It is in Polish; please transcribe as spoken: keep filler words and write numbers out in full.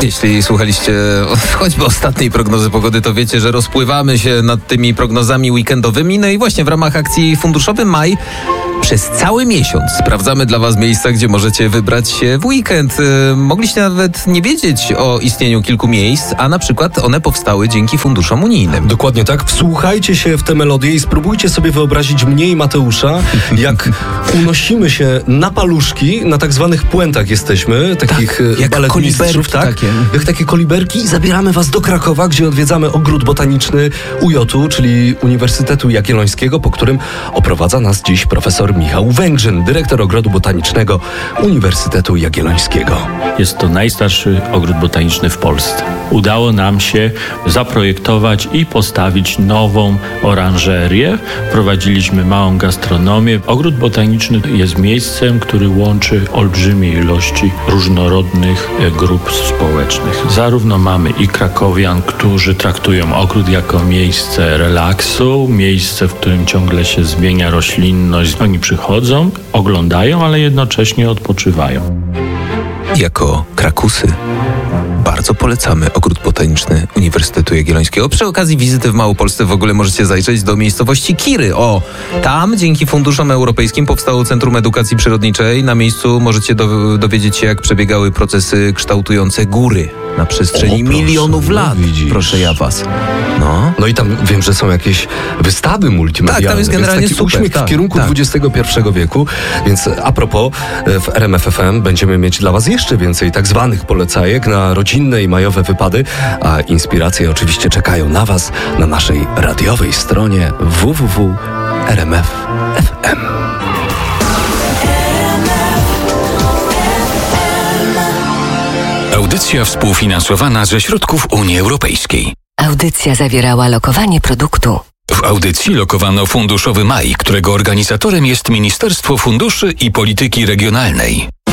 Jeśli słuchaliście choćby ostatniej prognozy pogody, to wiecie, że rozpływamy się nad tymi prognozami weekendowymi. No i właśnie w ramach akcji Funduszowy Maj przez cały miesiąc sprawdzamy dla Was miejsca, gdzie możecie wybrać się w weekend. Yy, mogliście nawet nie wiedzieć o istnieniu kilku miejsc, a na przykład one powstały dzięki funduszom unijnym. Dokładnie tak. Wsłuchajcie się w tę melodię i spróbujcie sobie wyobrazić mnie i Mateusza, jak unosimy się na paluszki, na tak zwanych puentach jesteśmy, takich tak, jak baletmistrzów, tak? Takie. Jak takie koliberki i zabieramy Was do Krakowa, gdzie odwiedzamy ogród botaniczny U J u, czyli Uniwersytetu Jagiellońskiego, po którym oprowadza nas dziś profesor Michał Węgrzyn, dyrektor Ogrodu Botanicznego Uniwersytetu Jagiellońskiego. Jest to najstarszy ogród botaniczny w Polsce. Udało nam się zaprojektować i postawić nową oranżerię. Prowadziliśmy małą gastronomię. Ogród botaniczny jest miejscem, który łączy olbrzymie ilości różnorodnych grup społecznych. Zarówno mamy i krakowian, którzy traktują ogród jako miejsce relaksu, miejsce, w którym ciągle się zmienia roślinność. Oni przychodzą, oglądają, ale jednocześnie odpoczywają. Jako Krakusy bardzo polecamy Ogród Botaniczny Uniwersytetu Jagiellońskiego. Przy okazji wizyty w Małopolsce w ogóle możecie zajrzeć do miejscowości Kiry. O, tam dzięki funduszom europejskim powstało Centrum Edukacji Przyrodniczej. Na miejscu możecie do, dowiedzieć się, jak przebiegały procesy kształtujące góry na przestrzeni o, proszę, milionów lat. No proszę ja Was. No. no i tam wiem, że są jakieś wystawy multimedialne. Tak, tam jest generalnie więc taki super. uśmiech Tak, w kierunku tak. dwudziestego pierwszego wieku. Więc a propos, w R M F F M będziemy mieć dla Was jeszcze więcej tak zwanych polecajek na rodzinne i majowe wypady, a inspiracje oczywiście czekają na Was na naszej radiowej stronie w w w kropka r m f kropka f m. Audycja współfinansowana ze środków Unii Europejskiej. Audycja zawierała lokowanie produktu. W audycji lokowano Funduszowy Maj, którego organizatorem jest Ministerstwo Funduszy i Polityki Regionalnej.